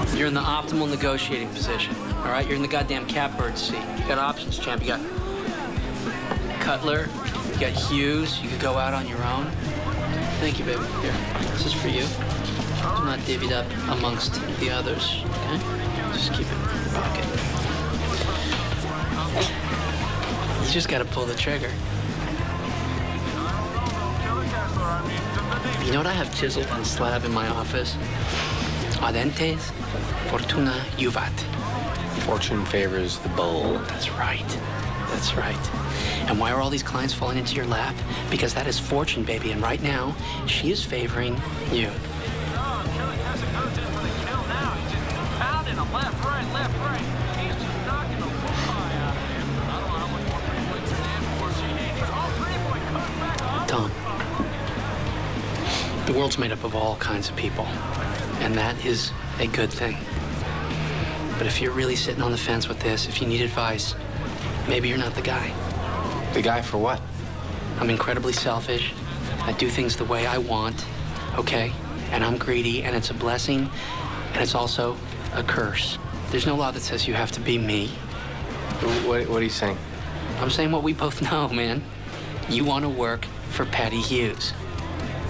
You're in the optimal negotiating position, all right? You're in the goddamn catbird seat. You got options, champ. You got Cutler, you got Hughes. You could go out on your own. Thank you, baby. Here, this is for you. Do not divvy it up amongst the others, okay? Just keep it in your pocket. You just gotta pull the trigger. You know what I have chiseled on slab in my office? Audentes, fortuna juvat. Fortune favors the bold. That's right. That's right. And why are all these clients falling into your lap? Because that is fortune, baby. And right now, she is favoring you. Tom, the world's made up of all kinds of people, and that is a good thing. But if you're really sitting on the fence with this, if you need advice, maybe you're not the guy. The guy for what? I'm incredibly selfish. I do things the way I want, okay? And I'm greedy, and it's a blessing, and it's also a curse. There's no law that says you have to be me. What are you saying? I'm saying what we both know, man. You want to work for Patty Hughes.